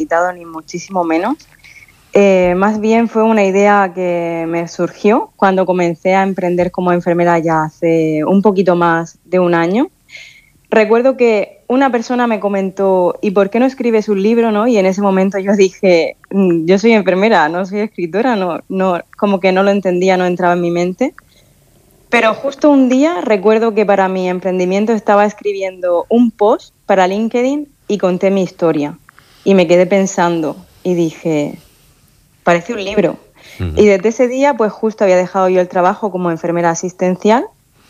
premeditado ni muchísimo menos. Más bien fue una idea que me surgió cuando comencé a emprender como enfermera ya hace un poquito más de un año. Recuerdo que una persona me comentó, ¿y por qué no escribes un libro, no? Y en ese momento yo dije, yo soy enfermera, no soy escritora, no, como que no lo entendía, no entraba en mi mente. Pero justo un día recuerdo que para mi emprendimiento estaba escribiendo un post para LinkedIn y conté mi historia. Y me quedé pensando y dije, parece un libro. Y desde ese día, pues justo había dejado yo el trabajo como enfermera asistencial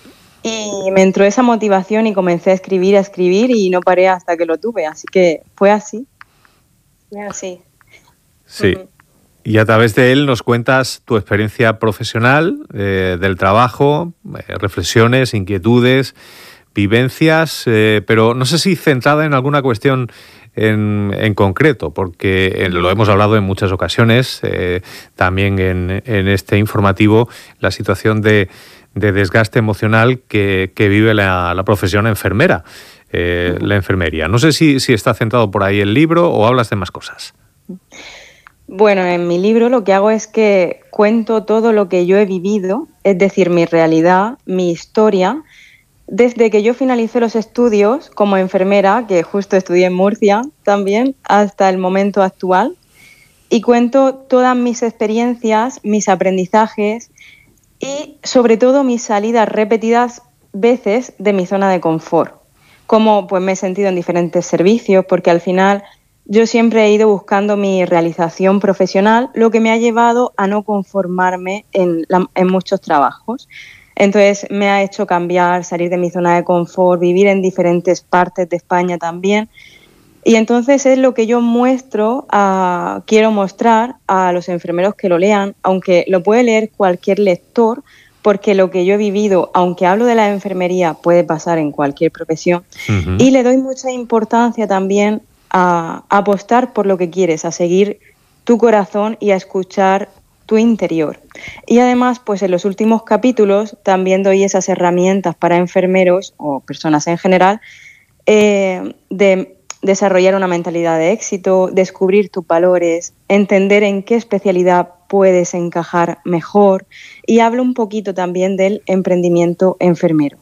y me entró esa motivación y comencé a escribir y no paré hasta que lo tuve. Así que fue así. Fue así. Sí. Y a través de él nos cuentas tu experiencia profesional, del trabajo, reflexiones, inquietudes, vivencias, pero no sé si centrada en alguna cuestión en concreto, porque lo hemos hablado en muchas ocasiones, también en este informativo, la situación de desgaste emocional que vive la profesión enfermera, la enfermería. No sé si está centrado por ahí el libro o hablas de más cosas. Bueno, en mi libro lo que hago es que cuento todo lo que yo he vivido, es decir, mi realidad, mi historia, desde que yo finalicé los estudios como enfermera, que justo estudié en Murcia también, hasta el momento actual, y cuento todas mis experiencias, mis aprendizajes y sobre todo mis salidas repetidas veces de mi zona de confort. Cómo pues me he sentido en diferentes servicios, porque al final yo siempre he ido buscando mi realización profesional, lo que me ha llevado a no conformarme en muchos trabajos. Entonces me ha hecho cambiar, salir de mi zona de confort, vivir en diferentes partes de España también. Y entonces es lo que yo quiero mostrar a los enfermeros que lo lean, aunque lo puede leer cualquier lector, porque lo que yo he vivido, aunque hablo de la enfermería, puede pasar en cualquier profesión. Y le doy mucha importancia también a apostar por lo que quieres, a seguir tu corazón y a escuchar tu interior. Y además, pues en los últimos capítulos también doy esas herramientas para enfermeros o personas en general de desarrollar una mentalidad de éxito, descubrir tus valores, entender en qué especialidad puedes encajar mejor, y hablo un poquito también del emprendimiento enfermero.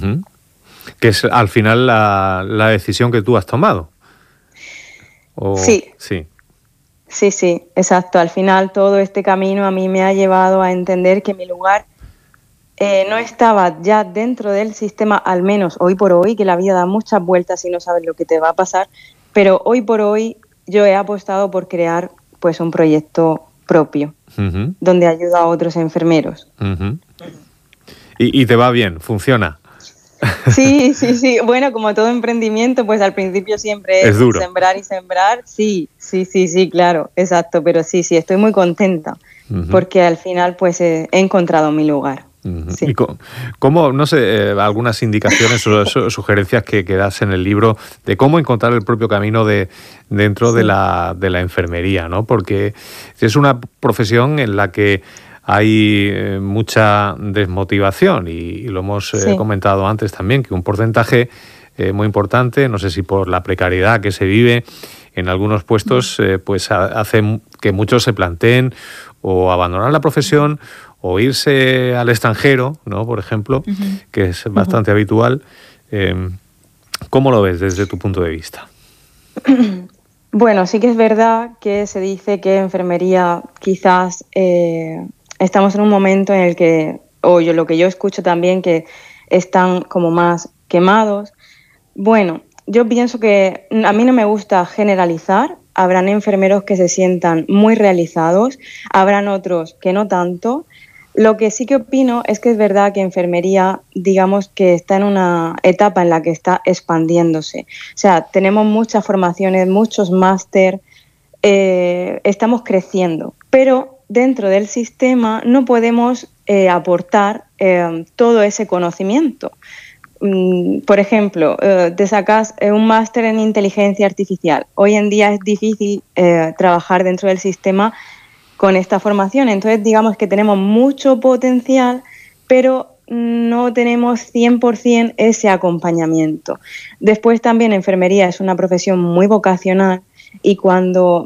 Que es al final la decisión que tú has tomado. Sí, exacto. Al final todo este camino a mí me ha llevado a entender que mi lugar no estaba ya dentro del sistema, al menos hoy por hoy, que la vida da muchas vueltas y no sabes lo que te va a pasar, pero hoy por hoy yo he apostado por crear pues un proyecto propio, donde ayudo a otros enfermeros. ¿Y te va bien? ¿Funciona? Sí. Bueno, como todo emprendimiento, pues al principio siempre es duro. Sembrar y sembrar. Sí, claro, exacto. Pero sí, estoy muy contenta porque al final pues he encontrado mi lugar. Sí. ¿Y cómo, no sé, algunas indicaciones o sugerencias que das en el libro de cómo encontrar el propio camino dentro de la enfermería, ¿no? Porque es una profesión en la que hay mucha desmotivación y lo hemos comentado antes también, que un porcentaje muy importante, no sé si por la precariedad que se vive en algunos puestos, pues hace que muchos se planteen o abandonar la profesión o irse al extranjero, ¿no? Por ejemplo, que es bastante habitual. ¿Cómo lo ves desde tu punto de vista? Bueno, sí que es verdad que se dice que enfermería quizás estamos en un momento en el que, lo que yo escucho también, que están como más quemados. Bueno, yo pienso que a mí no me gusta generalizar. Habrán enfermeros que se sientan muy realizados, habrán otros que no tanto. Lo que sí que opino es que es verdad que enfermería, digamos que está en una etapa en la que está expandiéndose. O sea, tenemos muchas formaciones, muchos máster, estamos creciendo, pero dentro del sistema no podemos aportar todo ese conocimiento. Por ejemplo, te sacas un máster en inteligencia artificial. Hoy en día es difícil trabajar dentro del sistema con esta formación. Entonces, digamos que tenemos mucho potencial, pero no tenemos 100% ese acompañamiento. Después también enfermería es una profesión muy vocacional y cuando